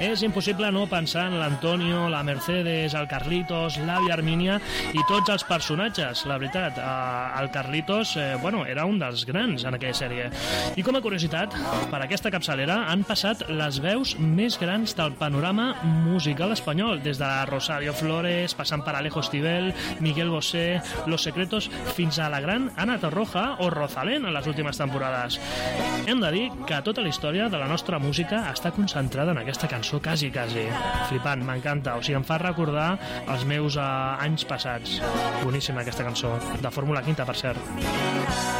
És impossible no pensar en l'Antonio, la Mercedes, el Carlitos, l'àvia Armínia i tots els personatges. La veritat, el Carlitos era un dels grans en aquella sèrie. I com a curiositat, per aquesta capçalera han passat les veus més grans del panorama musical espanyol, des de Rosario Flores, passant per Alejo Stivel, Miguel Bosé, Los Secretos, fins a la gran Ana Torroja o Rosalén en les últimes temporades. Hem de dir que tota la història de la nostra música està concentrada en aquesta cançó quasi. Flipant, m'encanta. O sigui, em fa recordar els meus anys passats. Boníssima aquesta cançó, de Fórmula Quinta, per cert.